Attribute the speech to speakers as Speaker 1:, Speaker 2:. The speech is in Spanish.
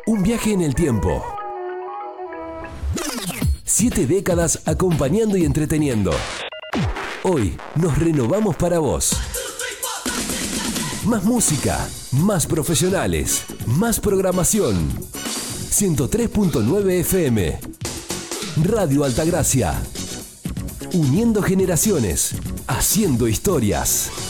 Speaker 1: Un viaje en el tiempo. 7 décadas acompañando y entreteniendo. Hoy nos renovamos para vos. Más música, más profesionales, más programación. 103.9 FM. Radio Altagracia. Uniendo generaciones, haciendo historias.